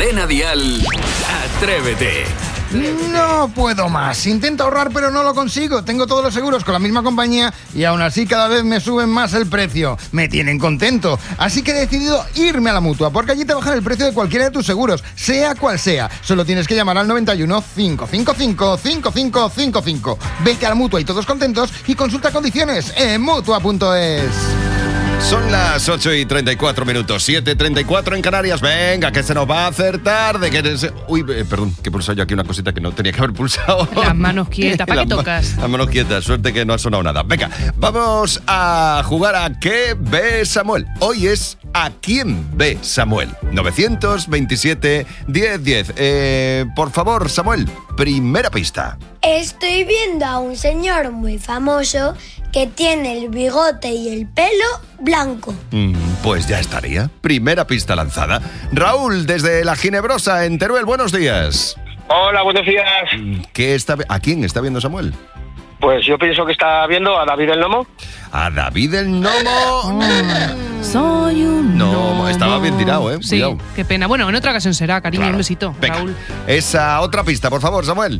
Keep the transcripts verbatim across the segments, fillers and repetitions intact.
Cadena Dial, Atrévete. No puedo más. Intento ahorrar, pero no lo consigo. Tengo todos los seguros con la misma compañía y aún así cada vez me suben más el precio. Me tienen contento. Así que he decidido irme a la Mutua, porque allí te bajan el precio de cualquiera de tus seguros, sea cual sea. Solo tienes que llamar al noventa y uno, cinco cinco cinco, cinco cinco cinco cinco. Vete a la Mutua y todos contentos y consulta condiciones en mutua punto es. Son las ocho y treinta y cuatro minutos, siete y treinta y cuatro en Canarias. Venga, que se nos va a hacer tarde. Que se... Uy, eh, perdón, que he pulsado yo aquí una cosita que no tenía que haber pulsado. Las manos quietas, ¿para qué tocas? Las manos quietas, suerte que no ha sonado nada. Venga, vamos a jugar a ¿Qué ve Samuel? Hoy es ¿A quién ve Samuel? novecientos veintisiete, diez diez. Eh, por favor, Samuel, primera pista. Estoy viendo a un señor muy famoso que tiene el bigote y el pelo blanco. Mm, pues ya estaría. Primera pista lanzada. Raúl, desde La Ginebrosa, en Teruel, buenos días. Hola, buenos días. ¿Qué está, ¿A quién está viendo Samuel? Pues yo pienso que está viendo a David el Gnomo. ¿A David el Gnomo? Soy un No, gnomo. estaba bien tirado, ¿eh? Sí, Cuidado. qué pena. Bueno, en otra ocasión será, cariño. Claro. Un besito, Venga, Raúl. esa otra pista, por favor, Samuel.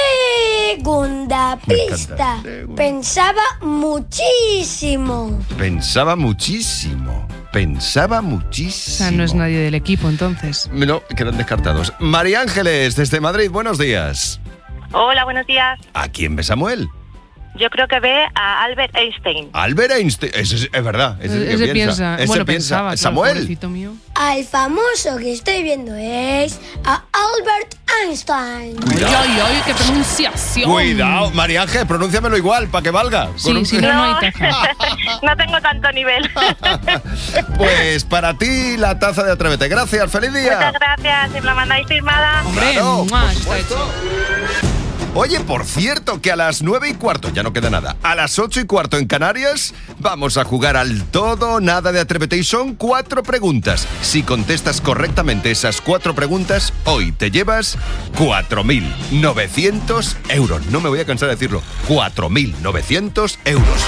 Segunda Me pista. encanta. Pensaba muchísimo. Pensaba muchísimo. Pensaba O muchísimo. sea, no es nadie del equipo, entonces. No, quedan descartados. María Ángeles, desde Madrid, buenos días. Hola, buenos días. ¿A quién ve Samuel? Yo creo que ve a Albert Einstein. Albert Einstein. Ese es, es verdad. Ese, es el que Ese piensa. Ese Bueno, piensa. pensaba, claro, Samuel. pobrecito mío. Al famoso que estoy viendo es a Albert Einstein. Cuidado. Ay, ay, ay, qué pronunciación. Cuidado, María Ángeles, pronúnciamelo igual, para que valga. Sí, Con un- si no, no hay taza. No tengo tanto nivel. Pues para ti la taza de Atrévete. Gracias, feliz día. Muchas gracias. Si me la mandáis firmada. Hombre, Claro, ¡mua! por Está supuesto. hecho. Oye, por cierto, que a las nueve y cuarto, ya no queda nada, a las ocho y cuarto en Canarias, vamos a jugar al todo o nada de Atrévete y son cuatro preguntas. Si contestas correctamente esas cuatro preguntas, hoy te llevas cuatro mil novecientos euros. No me voy a cansar de decirlo, cuatro mil novecientos euros.